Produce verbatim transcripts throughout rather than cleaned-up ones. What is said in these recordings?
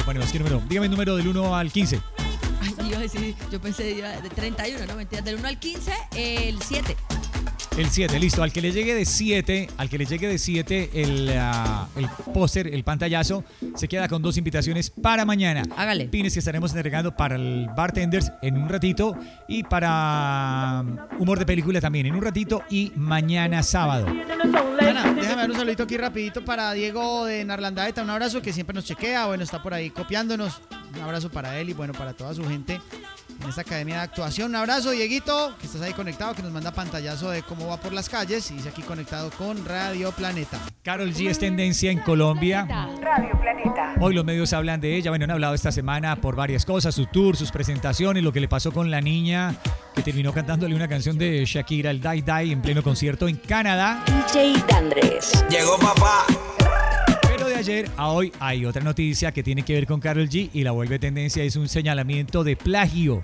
Ponemos, ¿qué número? Dígame el número del uno al quince. Ay, iba a decir, yo pensé iba de treinta y uno, no mentira, del uno al quince, el siete. El siete, listo. Al que le llegue de siete, al que le llegue de siete el, uh, el póster, el pantallazo, se queda con dos invitaciones para mañana. Hágale. Pines que estaremos entregando para el Bartenders en un ratito y para um, Humor de Película también en un ratito y mañana sábado. Ana, déjame dar un saludito aquí rapidito para Diego de Narlandaeta, un abrazo que siempre nos chequea, bueno, está por ahí copiándonos, un abrazo para él y bueno, para toda su gente en esta academia de actuación. Un abrazo, Dieguito, que estás ahí conectado, que nos manda pantallazo de cómo va por las calles y dice aquí conectado con Radio Planeta. Karol G es tendencia en Colombia. Radio Planeta. Hoy los medios hablan de ella. Bueno, han hablado esta semana por varias cosas, su tour, sus presentaciones, lo que le pasó con la niña que terminó cantándole una canción de Shakira, el Die Die, en pleno concierto en Canadá. D J Dandres. Llegó papá. Pero de ayer a hoy hay otra noticia que tiene que ver con Karol G y la vuelve tendencia. Es un señalamiento de plagio,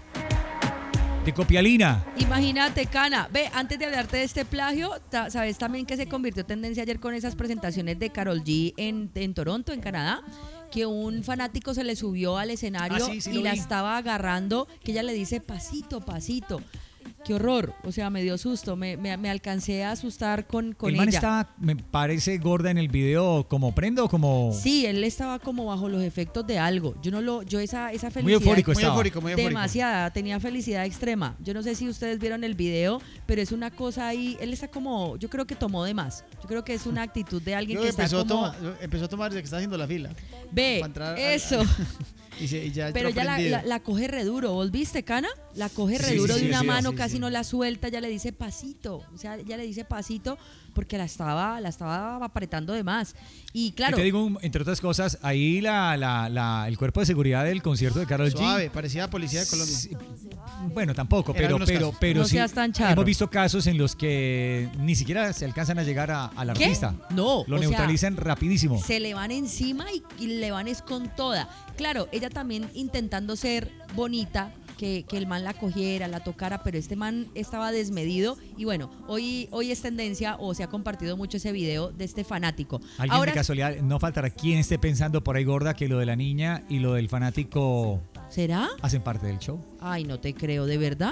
de copialina. Imagínate, Cana. Ve, antes de hablarte de este plagio, ta- ¿sabes también que se convirtió tendencia ayer con esas presentaciones de Karol G en, en Toronto, en Canadá? Que un fanático se le subió al escenario Ah, sí, sí y lo la vi. estaba agarrando, que ella le dice pasito, pasito. Qué horror, o sea, me dio susto, me, me, me alcancé a asustar con, con El man ella. estaba, me parece, gorda en el video, como prendo o como... Sí, él estaba como bajo los efectos de algo. Yo no lo, yo esa, esa felicidad. Muy eufórico Muy estaba. eufórico, muy eufórico. Demasiada, tenía felicidad extrema. Yo no sé si ustedes vieron el video, pero es una cosa ahí, él está como, yo creo que tomó de más. Yo creo que es una actitud de alguien Yo que empezó, está como, a tomar, empezó a tomar desde que está haciendo la fila. ve, para entrar al- eso. Y, se- y ya Pero entró ella la, prendido. la, la coge re duro. ¿Vos viste, Cana? La coge re Sí, duro sí, de sí, una sí, mano, sí, casi sí. no la suelta. Ya le dice pasito. O sea, ella le dice pasito porque la estaba, la estaba apretando de más. Y claro, Y te digo, un- entre otras cosas, ahí la, la, la, el cuerpo de seguridad del concierto de Karol G. Suave, parecía a policía de Colombia. Sí, bueno, tampoco, En pero, algunos pero, casos. pero No sí. seas tan charro. Hemos visto casos en los que ni siquiera se alcanzan a llegar a- al ¿qué? artista. No, Lo o sea, neutralizan rapidísimo. se le van encima y, y le van es con toda. Claro, ella también intentando ser bonita, que, que el man la cogiera, la tocara, pero este man estaba desmedido. Y bueno, hoy, hoy es tendencia o se ha compartido mucho ese video de este fanático. Alguien Ahora, de casualidad, no faltará quien esté pensando por ahí, gorda, que lo de la niña y lo del fanático ¿será? hacen parte del show. Ay, no te creo, ¿de verdad?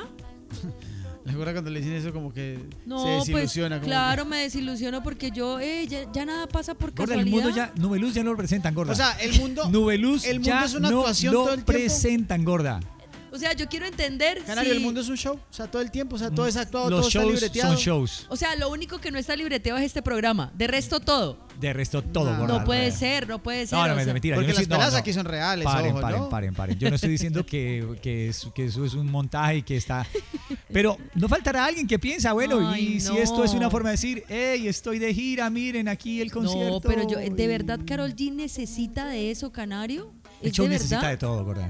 La gorda cuando le dicen eso como que No, se desilusiona. pues como claro, me desilusiono porque yo, eh, ya, ya nada pasa por Gorda, el casualidad. mundo ya, Nubeluz ya no lo presentan, gorda. O sea, el mundo, Nubeluz el mundo ya es una no actuación lo todo el tiempo. presentan, gorda. O sea, yo quiero entender Canario, si- el mundo es un show. O sea, todo el tiempo, o sea, todo es actuado, Los todo está shows libreteado. son shows. O sea, lo único que no está libreteado es este programa. De resto, todo. De resto, todo, No, gorda. No puede ser, no puede ser. No, no, o es sea, mentira. Porque yo no las estoy- no, peladas no. aquí son reales, Paren, ojo, paren, ¿no? paren, paren. Yo no estoy diciendo que, que, es- que eso es un montaje y que está... Pero no faltará alguien que piensa, bueno, Ay, y si no. esto es una forma de decir, hey, estoy de gira, miren aquí el concierto. No, pero yo, de y- verdad, Karol G necesita de eso, Canario. El ¿Es show de necesita verdad? de todo, gorda.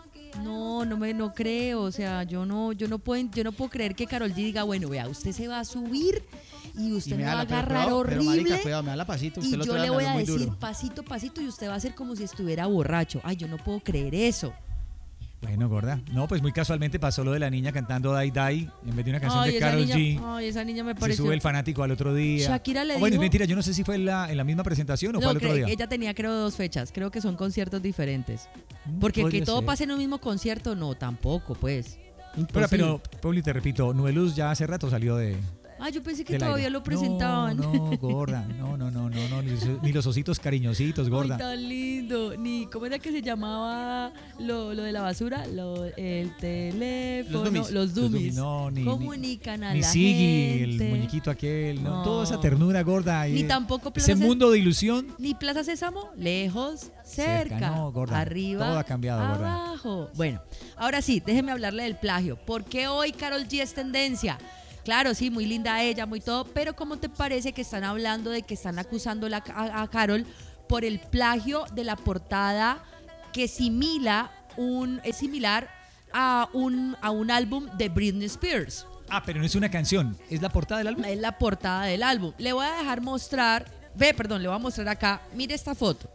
No, no me no creo, o sea, yo no yo no puedo yo no puedo creer que Karol G diga, bueno, vea, usted se va a subir y Y usted me me da va a la- pero agarrar cuidado, pero, horrible. marica, cuidado, me da la pasito. Usted Y el otro yo día le me voy habló a muy decir duro. pasito, pasito y usted va a hacer como si estuviera borracho. Ay, yo no puedo creer eso. Bueno, gorda. No, pues muy casualmente pasó lo de la niña cantando Die Die en vez de una canción Ay, de esa Karol niña, G. ay, esa niña me Se pareció. sube el fanático al otro día. Shakira le O bueno, dijo- mentira, yo no sé si fue en la, en la misma presentación o fue No, al otro que día. ella tenía creo dos fechas, creo que son conciertos diferentes. Porque Podría que todo ser. pase en un mismo concierto, no, tampoco, pues. Pero, pero, Pauli, te repito, Nubeluz ya hace rato salió de. Ah, yo pensé que del todavía aire. lo presentaban. No, no, gorda. No, no, no, no, no. Ni, los- ni los ositos cariñositos, gorda. Ay, tan lindo. Ni, ¿cómo era que se llamaba lo, lo de la basura? Lo, el teléfono. Los dummies. Los dummies. No, ni. Comunican a ni la Siggy, el gente. muñequito aquel. No, No. toda esa ternura, gorda. Ni y- tampoco Plaza Ese Sés- mundo de ilusión. Ni Plaza Sésamo, lejos, cerca, Cerca, no, gorda. arriba, Todo ha cambiado, gorda. abajo. Bueno, ahora sí, déjeme hablarle del plagio. ¿Por qué hoy Karol G es tendencia? Claro, sí, muy linda ella, muy todo, pero ¿cómo te parece que están hablando de que están acusando la- a, a Karol por el plagio de la portada que simila un, es similar a un, a un álbum de Britney Spears? Ah, pero no es una canción, es la portada del álbum. Es la portada del álbum. Le voy a dejar mostrar, ve, perdón, le voy a mostrar acá, mire esta foto.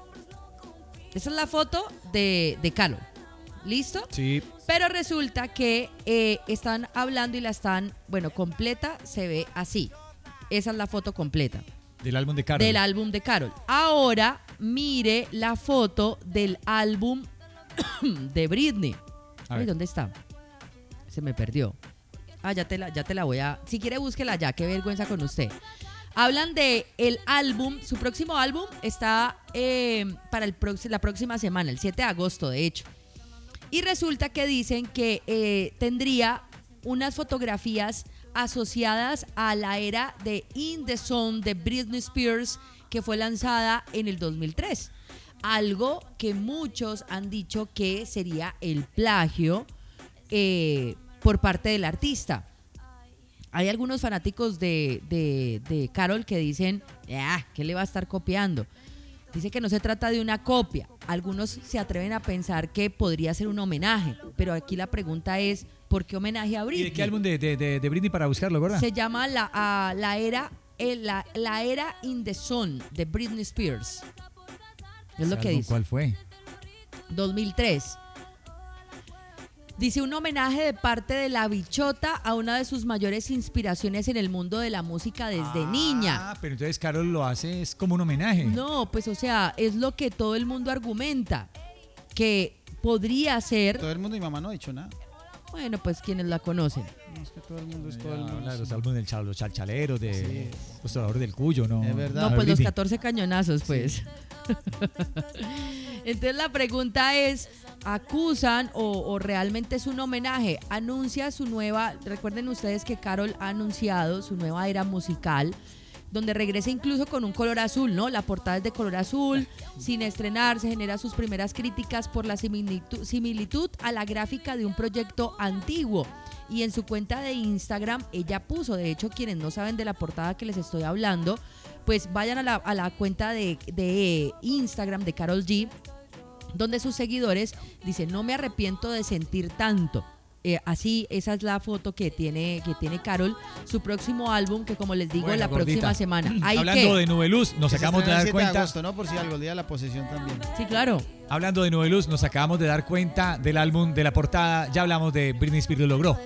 Esa es la foto de, de Karol. ¿Listo? Sí. Pero resulta que eh, están hablando y la están, bueno, completa, se ve así. Esa es la foto completa Del álbum de Karol. del álbum de Karol. Ahora mire la foto del álbum de Britney. A Ay, ver. ¿dónde está? Se me perdió. Ah, ya te la, ya te la voy a... Si quiere, búsquela ya, qué vergüenza con usted. Hablan de el álbum, su próximo álbum está eh, para el prox- la próxima semana, el siete de agosto, de hecho. Y resulta que dicen que eh, tendría unas fotografías asociadas a la era de In the Zone de Britney Spears, que fue lanzada en el dos mil tres. Algo que muchos han dicho que sería el plagio eh, por parte del artista. Hay algunos fanáticos de, de, de Karol que dicen, ah, ¿qué le va a estar copiando? Dice que no se trata de una copia. Algunos se atreven a pensar que podría ser un homenaje, pero aquí la pregunta es, ¿por qué homenaje a ¿Y Britney? de qué álbum de, de, de, de Britney para buscarlo, verdad? Se llama la, a, la era el- la, la era In the Zone de Britney Spears. Es lo ¿Ese que álbum dice. ¿Cuál fue? dos mil tres. Dice un homenaje de parte de La Bichota a una de sus mayores inspiraciones en el mundo de la música desde niña. Ah, pero entonces Karol lo hace, es como un homenaje. No, pues o sea, es lo que todo el mundo argumenta, que podría ser, Todo el mundo y mamá no ha dicho nada. bueno, pues quienes la conocen. No, es que todo el mundo es todo Ella el mundo. habla de los sí. álbumes del chal, los chalchaleros, de Sí. los trovadores del Cuyo, ¿no? Es verdad. No, A pues los Britney. catorce cañonazos, pues. Entonces la pregunta es, ¿acusan o, o realmente es un homenaje? Anuncia su nueva, recuerden ustedes que Karol ha anunciado su nueva era musical, donde regresa incluso con un color azul, ¿no? La portada es de color azul, sin estrenarse, genera sus primeras críticas por la similitud, similitud a la gráfica de un proyecto antiguo. Y en su cuenta de Instagram ella puso, de hecho quienes no saben de la portada que les estoy hablando, pues vayan a la, a la cuenta de, de Instagram de Karol G, donde sus seguidores dicen, no me arrepiento de sentir tanto. Eh, así, esa es la foto que tiene, que tiene Karol, su próximo álbum, que como les digo, Bueno, la gordita. próxima semana. ¿Hay Hablando qué? de Nube Luz, nos Que se acabamos de estrena el dar siete de cuenta. agosto, ¿no? Por si algo, el día de la posesión también. Sí, claro. Hablando de Nube Luz, nos acabamos de dar cuenta del álbum, de la portada. Ya hablamos de Britney Spears, lo logró.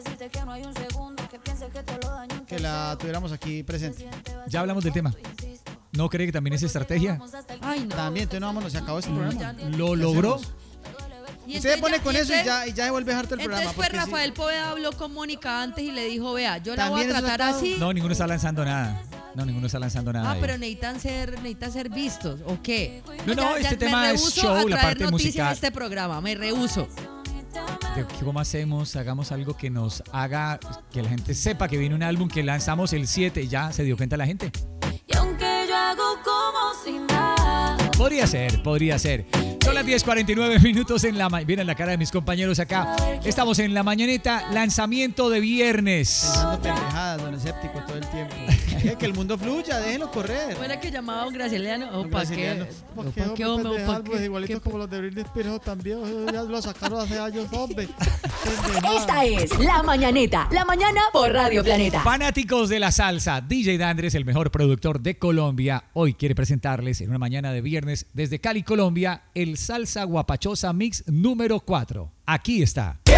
Que la tuviéramos aquí presente. Ya hablamos del tema. ¿No cree que también es estrategia? Ay, no. También, entonces no vámonos, se acabó este programa. ¿Lo logró? Y Usted se entonces pone ya- con y eso y entonces- ya, y ya se vuelve harto el programa. Entonces, pues porque sí. Rafael Poveda habló con Mónica antes y le dijo, vea, yo la voy a También eso tratar está- así. No, ninguno está lanzando nada. No, ninguno está lanzando nada. Ah, ahí. pero necesitan ser, necesitan ser vistos, ¿o qué? No, no, este me tema es rehúso show, a la traer parte noticias musical. a este programa, me rehuso. ¿De qué- ¿Cómo hacemos? Hagamos algo que nos haga que la gente sepa que viene un álbum que lanzamos el siete y ya se dio cuenta la gente. Y aunque yo hago como si nada. Podría ser, podría ser. Son las diez cuarenta y nueve minutos en la ma- Miren la cara de mis compañeros acá. Estamos en la mañaneta, lanzamiento de viernes. Pensando pendejadas, don escéptico, todo el tiempo. Deje que el mundo fluya, déjelo correr. ¿Cómo era que llamaba a un brasiliano? ¿O Don para qué? brasiliano. ¿O ¿Por qué, pa' qué, hombre, hombre? ¿O pendejadas, pa' pues, qué? igualitos ¿Qué- como los de Britney Spears también. Eso ya lo sacaron hace años, hombre. Pendejadas. Esta es La Mañaneta. La mañana por Radio Planeta. Fanáticos de la salsa, D J Dandres, el mejor productor de Colombia, hoy quiere presentarles en una mañana de viernes desde Cali, Colombia, el Salsa Guapachosa Mix número cuatro. Aquí está.